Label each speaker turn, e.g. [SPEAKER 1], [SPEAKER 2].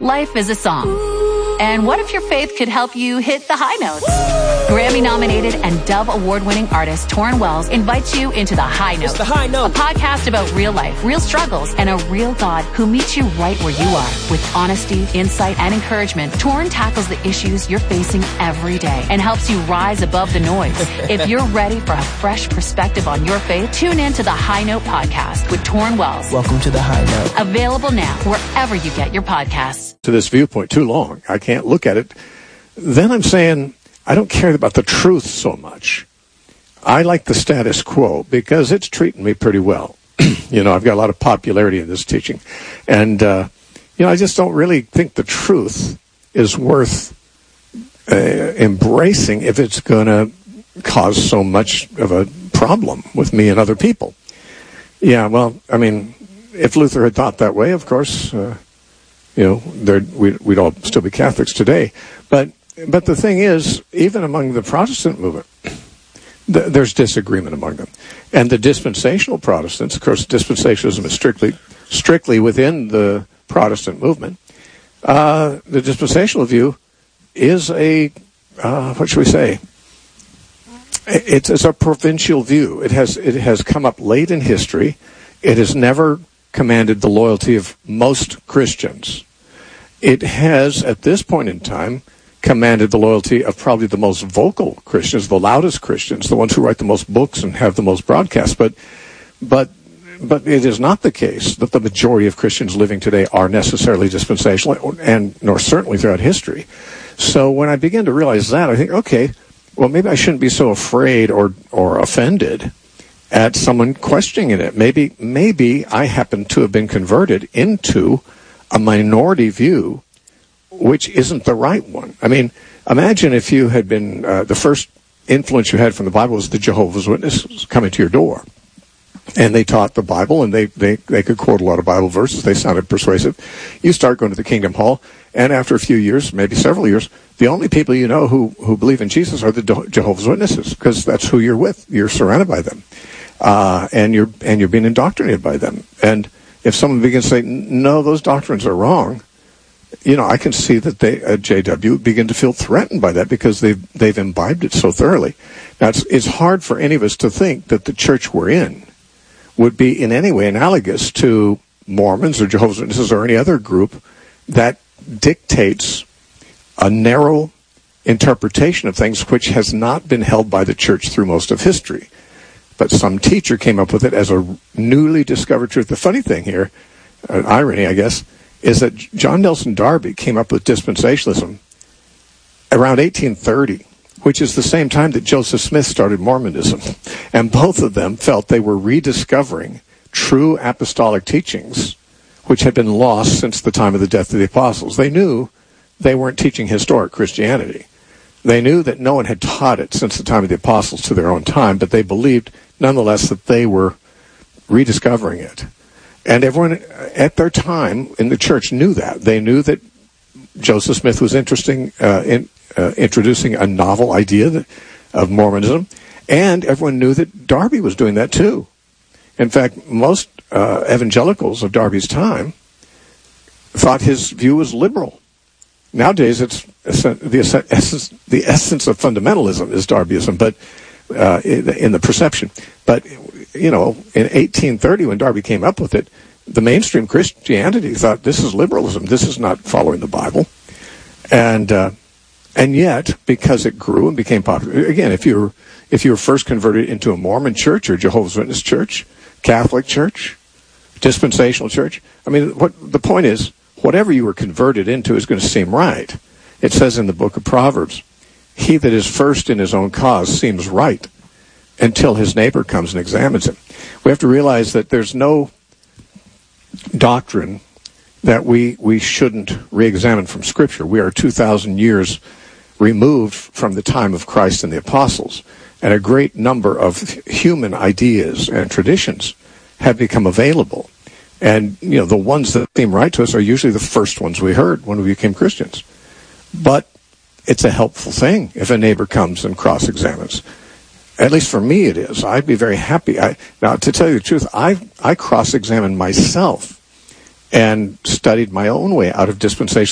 [SPEAKER 1] Life is a song. And what if your faith could help you hit the high notes? Grammy-nominated and Dove Award-winning artist Torrin Wells invites you into The High Note.
[SPEAKER 2] It's The High Note.
[SPEAKER 1] A podcast about real life, real struggles, and a real God who meets you right where you are. With honesty, insight, and encouragement, Torrin tackles the issues you're facing every day and helps you rise above the noise. If you're ready for a fresh perspective on your faith, tune in to The High Note podcast with Torrin Wells.
[SPEAKER 2] Welcome to The High Note.
[SPEAKER 1] Available now wherever you get your podcasts.
[SPEAKER 3] To this viewpoint too long, I can't look at it. Then I'm saying I don't care about the truth so much. I like the status quo because it's treating me pretty well. I've got a lot of popularity in this teaching. And, I just don't really think the truth is worth embracing if it's going to cause so much of a problem with me and other people. Yeah, well, I mean, if Luther had thought that way, of course, we'd all still be Catholics today. But the thing is, even among the Protestant movement, there's disagreement among them. And the dispensational Protestants, of course, dispensationalism is strictly within the Protestant movement. The dispensational view is what should we say? It's a provincial view. It has come up late in history. It has never commanded the loyalty of most Christians. It has, at this point in time, commanded the loyalty of probably the most vocal Christians, the loudest Christians, the ones who write the most books and have the most broadcasts. But it is not the case that the majority of Christians living today are necessarily dispensational, and nor certainly throughout history. So when I begin to realize that, I think, okay, well, maybe I shouldn't be so afraid or offended at someone questioning it. Maybe I happen to have been converted into a minority view, which isn't the right one. I mean, imagine if you had been, the first influence you had from the Bible was the Jehovah's Witnesses coming to your door. And they taught the Bible, and they could quote a lot of Bible verses. They sounded persuasive. You start going to the Kingdom Hall, and after a few years, maybe several years, the only people you know who believe in Jesus are the Jehovah's Witnesses, because that's who you're with. You're surrounded by them. And you're being indoctrinated by them. And if someone begins to say, no, those doctrines are wrong, I can see that they at JW begin to feel threatened by that because they've imbibed it so thoroughly. Now, it's hard for any of us to think that the church we're in would be in any way analogous to Mormons or Jehovah's Witnesses or any other group that dictates a narrow interpretation of things which has not been held by the church through most of history. But some teacher came up with it as a newly discovered truth. The funny thing here, an irony, I guess, is that John Nelson Darby came up with dispensationalism around 1830, which is the same time that Joseph Smith started Mormonism. And both of them felt they were rediscovering true apostolic teachings, which had been lost since the time of the death of the apostles. They knew they weren't teaching historic Christianity. They knew that no one had taught it since the time of the apostles to their own time, but they believed, nonetheless, that they were rediscovering it. And everyone at their time in the church knew that. They knew that Joseph Smith was introducing a novel idea of Mormonism, and everyone knew that Darby was doing that too. In fact, most evangelicals of Darby's time thought his view was liberal. Nowadays, it's the essence of fundamentalism is Darbyism, but in the perception. But in 1830, when Darby came up with it, the mainstream Christianity thought this is liberalism. This is not following the Bible, and yet because it grew and became popular. Again, if you were first converted into a Mormon church or Jehovah's Witness church, Catholic church, dispensational church, I mean, the point is, whatever you were converted into is going to seem right. It says in the book of Proverbs, he that is first in his own cause seems right until his neighbor comes and examines him. We have to realize that there's no doctrine that we shouldn't re-examine from Scripture. We are 2,000 years removed from the time of Christ and the apostles, and a great number of human ideas and traditions have become available. And, the ones that seem right to us are usually the first ones we heard when we became Christians. But it's a helpful thing if a neighbor comes and cross-examines. At least for me it is. I'd be very happy. Now, to tell you the truth, I cross-examined myself and studied my own way out of dispensation.